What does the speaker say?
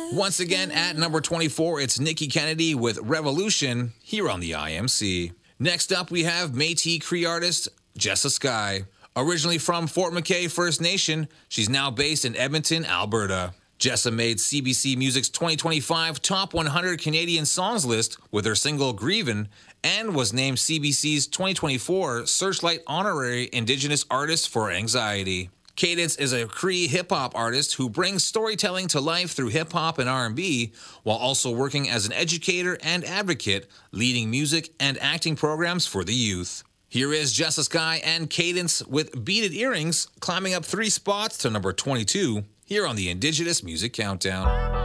Once again, at number 24, it's Nikki Kennedy with Revolution here on the IMC. Next up, we have Métis Cree artist Jessa Sky. Originally from Fort McKay First Nation, she's now based in Edmonton, Alberta. Jessa made CBC Music's 2025 Top 100 Canadian Songs list with her single Grievin' and was named CBC's 2024 Searchlight Honorary Indigenous Artist for Anxiety. Cadence is a Cree hip-hop artist who brings storytelling to life through hip-hop and R&B, while also working as an educator and advocate, leading music and acting programs for the youth. Here is Jessa Sky and Cadence with Beaded Earrings, climbing up 3 spots to number 22 here on the Indigenous Music Countdown.